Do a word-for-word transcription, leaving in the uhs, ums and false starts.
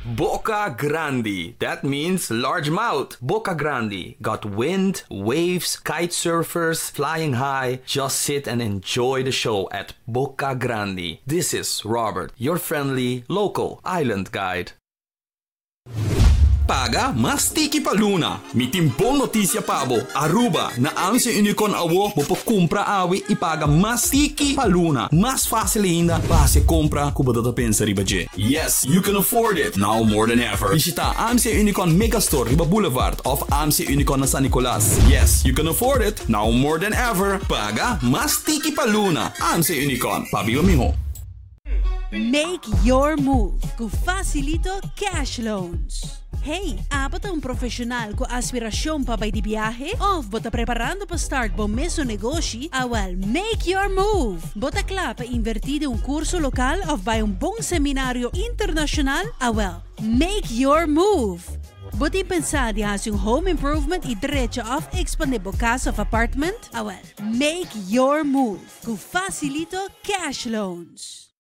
Boca Grande. That means large mouth. Boca Grande. Got wind, waves, kite surfers, flying high. Just sit and enjoy the show at Boca Grande. This is Robert, your friendly local island guide. Paga mas tiki pa luna. Mitimpong notisya pabo. Aruba na ang si Unicorn awo mo po kumpra awi ipaga mas tiki pa luna. Mas fácil ainda base compra kubada ta pensa riba je. Yes, you can afford it now more than ever. Visita A M C Unicorn Megastore Riba Boulevard of A M C Unicorn na San Nicolas. Yes, you can afford it now more than ever. Paga mas tiki pa luna. A M C Unicorn. Pabiyo miho. Make your move com Facilito Cash Loans. Hey, apat ang profesional ko aspirasyon pa bay di biyahe? Of bota preparando pa start bom meso negosyo? Awal, make your move! Bota kla pa invertide un kurso lokal of bay un bong seminaryo internasyonal? Awal, make your move! Buti pensar di has yung home improvement i diretso of expandable casa of apartment? Awal, make your move com Facilito Cash Loans.